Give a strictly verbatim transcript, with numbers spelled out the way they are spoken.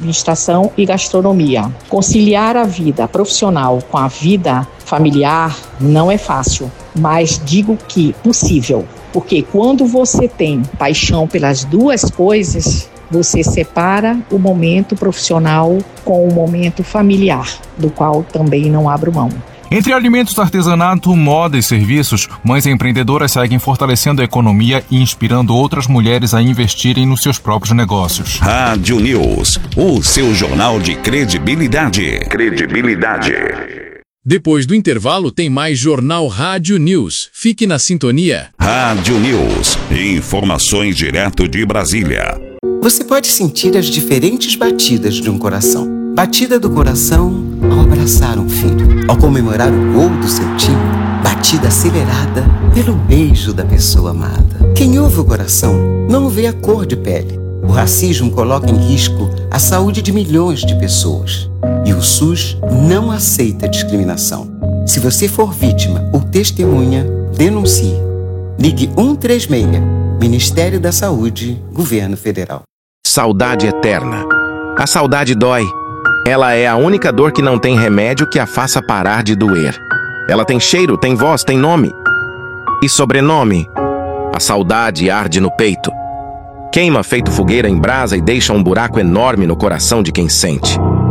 administração e gastronomia. Conciliar a vida profissional com a vida familiar não é fácil, mas digo que possível, porque quando você tem paixão pelas duas coisas, você separa o momento profissional com o momento familiar, do qual também não abro mão. Entre alimentos, artesanato, moda e serviços, mães empreendedoras seguem fortalecendo a economia e inspirando outras mulheres a investirem nos seus próprios negócios. Rádio News, o seu jornal de credibilidade. Credibilidade. Depois do intervalo tem mais Jornal Rádio News. Fique na sintonia. Rádio News, informações direto de Brasília. Você pode sentir as diferentes batidas de um coração. Batida do coração ao abraçar um filho, ao comemorar o gol do seu time. Batida acelerada pelo beijo da pessoa amada. Quem ouve o coração não vê a cor de pele. O racismo coloca em risco a saúde de milhões de pessoas. E o SUS não aceita discriminação. Se você for vítima ou testemunha, denuncie. Ligue um três seis, Ministério da Saúde, Governo Federal. Saudade eterna. A saudade dói. Ela é a única dor que não tem remédio que a faça parar de doer. Ela tem cheiro, tem voz, tem nome. E sobrenome. A saudade arde no peito. Queima feito fogueira em brasa e deixa um buraco enorme no coração de quem sente.